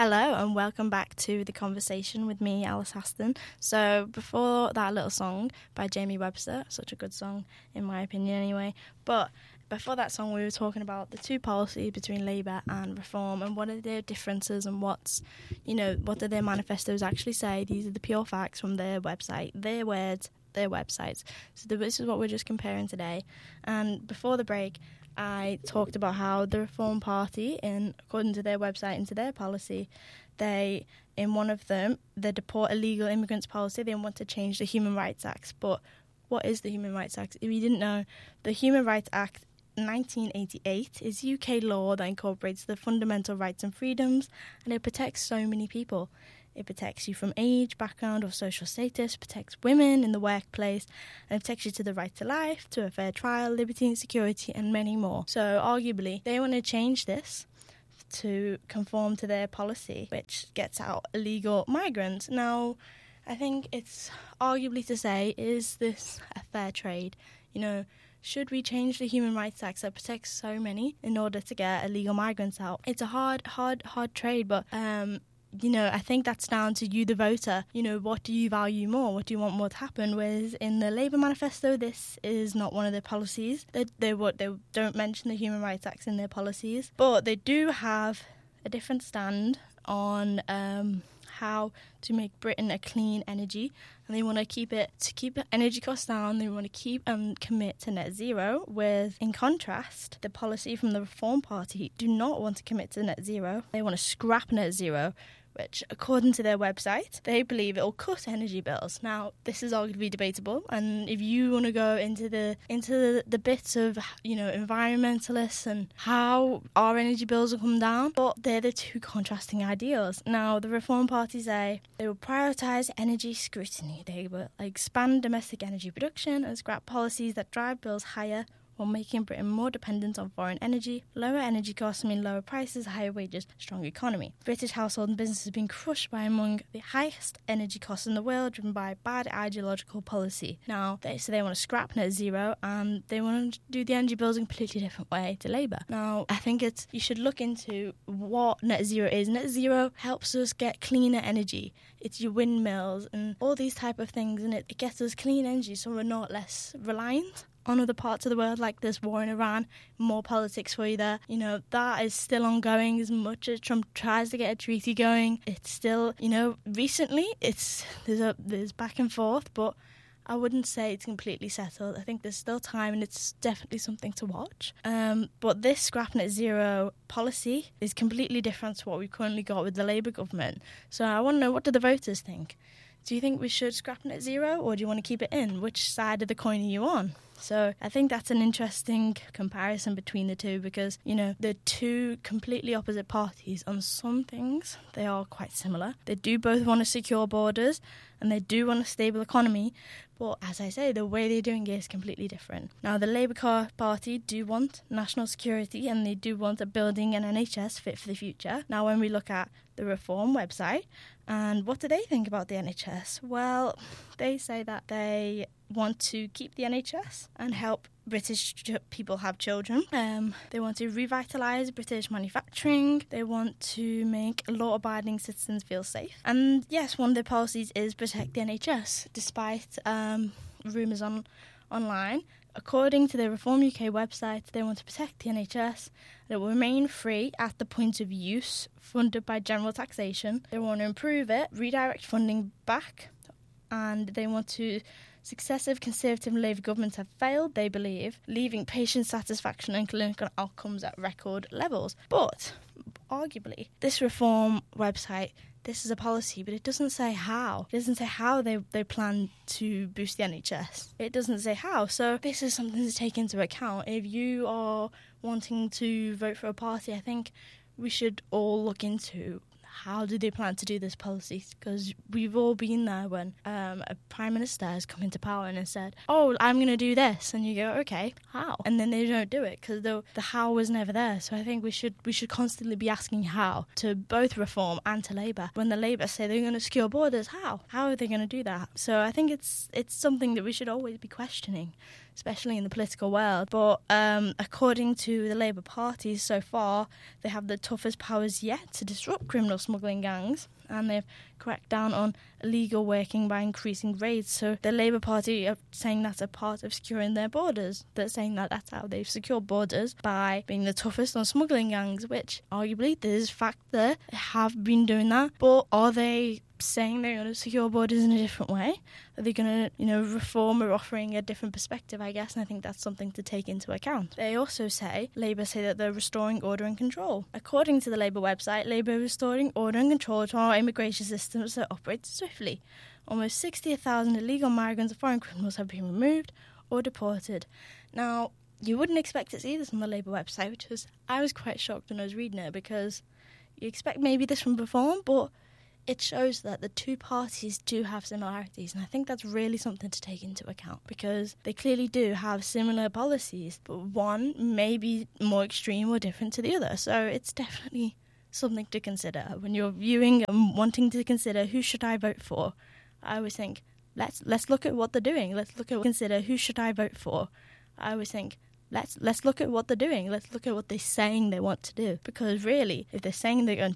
Hello and welcome back to The Conversation with me, Alice Haston. So before that little song by Jamie Webster, such a good song in my opinion anyway, but before that song we were talking about the two policies between Labour and Reform and what are their differences and what do their manifestos actually say. These are the pure facts from their website, their words, their websites. So this is what we're just comparing today. And before the break, I talked about how the Reform Party, according to their website and to their policy, in one of them, the Deport Illegal Immigrants policy, they want to change the Human Rights Act. But what is the Human Rights Act? If you didn't know, the Human Rights Act 1988 is UK law that incorporates the fundamental rights and freedoms, and it protects so many people. It protects you from age, background or social status, protects women in the workplace, and it protects you to the right to life, to a fair trial, liberty and security, and many more. So arguably, they want to change this to conform to their policy, which gets out illegal migrants. Now, I think it's arguably to say, is this a fair trade? Should we change the Human Rights Act that protects so many in order to get illegal migrants out? It's a hard trade, but I think that's down to you, the voter. What do you value more? What do you want more to happen? Whereas in the Labour manifesto, this is not one of their policies. They don't mention the Human Rights Act in their policies, but they do have a different stand on how to make Britain a clean energy, and they want to keep energy costs down. They want to keep and commit to net zero, whereas in contrast, the policy from the Reform Party do not want to commit to net zero. They want to scrap net zero, which, according to their website, they believe it will cut energy bills. Now, this is arguably debatable, and if you want to go into the bits of, environmentalists and how our energy bills will come down, but they're the two contrasting ideals. Now, the Reform Party say they will prioritise energy scrutiny. They will expand domestic energy production and scrap policies that drive bills higher, while making Britain more dependent on foreign energy. Lower energy costs mean lower prices, higher wages, strong economy. British household and businesses have been crushed by among the highest energy costs in the world, driven by bad ideological policy. Now, they want to scrap net zero, and they want to do the energy bills in a completely different way to Labour. Now, I think you should look into what net zero is. Net zero helps us get cleaner energy. It's your windmills and all these type of things, and it gets us clean energy so we're not less reliant on other parts of the world, like this war in Iran. More politics for you there. That is still ongoing. As much as Trump tries to get a treaty going, it's still, recently there's back and forth, but I wouldn't say it's completely settled. I think there's still time, and it's definitely something to watch. But this scrap net zero policy is completely different to what we've currently got with the Labour government. So I want to know, what do the voters think? Do you think we should scrap net zero, or do you want to keep it in? Which side of the coin are you on? So I think that's an interesting comparison between the two, because, they're two completely opposite parties. On some things, they are quite similar. They do both want to secure borders, and they do want a stable economy. But as I say, the way they're doing it is completely different. Now, the Labour Party do want national security, and they do want a building an NHS fit for the future. Now, when we look at the Reform website, and what do they think about the NHS? Well, they say that they want to keep the NHS and help British people have children. They want to revitalise British manufacturing. They want to make law-abiding citizens feel safe. And yes, one of their policies is protect the NHS, despite rumours online. According to the Reform UK website, they want to protect the NHS. It will remain free at the point of use, funded by general taxation. They want to improve it, redirect funding back, and they want to... Successive Conservative and Labour governments have failed, they believe, leaving patient satisfaction and clinical outcomes at record levels. But, arguably, this Reform website, this is a policy, but it doesn't say how. It doesn't say how they plan to boost the NHS. It doesn't say how. So this is something to take into account. If you are wanting to vote for a party, I think we should all look into how do they plan to do this policy? Because we've all been there when a Prime Minister has come into power and has said, oh, I'm going to do this. And you go, okay, how? And then they don't do it because the how was never there. So I think we should constantly be asking how to both Reform and to Labour. When the Labour say they're going to secure borders, how? How are they going to do that? So I think it's something that we should always be questioning. especially in the political world. But according to the Labour Party, so far, they have the toughest powers yet to disrupt criminal smuggling gangs, and they've cracked down on illegal working by increasing raids. So the Labour Party are saying that's a part of securing their borders. They're saying that that's how they've secured borders, by being the toughest on smuggling gangs, which arguably there's fact there, they have been doing that. But are they saying they're going to secure borders in a different way? Are they going to, reform or offering a different perspective, I guess? And I think that's something to take into account. They also say, Labour say that they're restoring order and control. According to the Labour website, Labour is restoring order and control to our immigration systems that operate swiftly. Almost 60,000 illegal migrants and foreign criminals have been removed or deported. Now, you wouldn't expect to see this on the Labour website, I was quite shocked when I was reading it, because you expect maybe this from Reform, but it shows that the two parties do have similarities, and I think that's really something to take into account, because they clearly do have similar policies, but one may be more extreme or different to the other. So it's definitely something to consider when you're viewing and wanting to consider who should I vote for. I always think, let's look at what they're doing. Consider who should I vote for. I always think, let's look at what they're doing. Let's look at what they're saying they want to do. Because really, if they're saying they're going